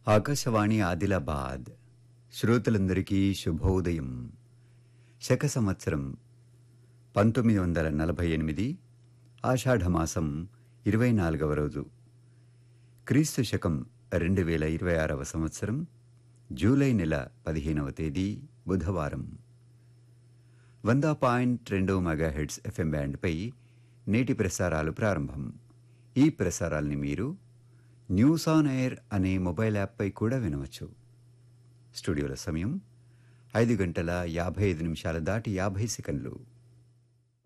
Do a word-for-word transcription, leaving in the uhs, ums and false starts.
ఆకాశవాణి ఆదిలాబాద్ శ్రోతలందరికీ శుభోదయం. శక సంవత్సరం పంతొమ్మిది వందల నలభై ఎనిమిది ఆషాఢమాసం ఇరవై నాలుగవ రోజు, క్రీస్తు శకం రెండు వేల ఇరవై ఆరవ సంవత్సరం జూలై నెల పదిహేనవ తేదీ బుధవారం. వంద పాయింట్ రెండు మెగాహెర్ట్జ్ ఎఫ్ఎం బ్యాండ్పై నేటి ప్రసారాలు ప్రారంభం. ఈ ప్రసారాల్ని మీరు న్యూస్ ఆన్ ఎయిర్ అనే మొబైల్ యాప్పై కూడా వినవచ్చు. స్టూడియోల సమయం ఐదు గంటల యాభై ఐదు నిమిషాల దాటి యాభై సెకండ్లు.